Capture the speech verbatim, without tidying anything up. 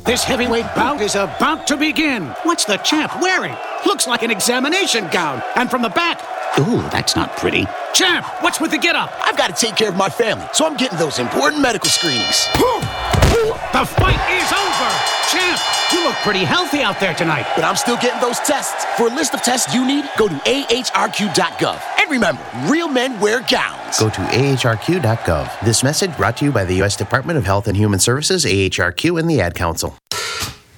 This heavyweight bout is about to begin. What's the champ wearing? Looks like an examination gown. And from the back, ooh, that's not pretty. Champ, what's with the get-up? I've got to take care of my family, so I'm getting those important medical screenings. The fight is over. Champ, you look pretty healthy out there tonight. But I'm still getting those tests. For a list of tests you need, go to A H R Q dot gov. And remember, real men wear gowns. Go to A H R Q dot gov. This message brought to you by the U S Department of Health and Human Services, A H R Q, and the Ad Council.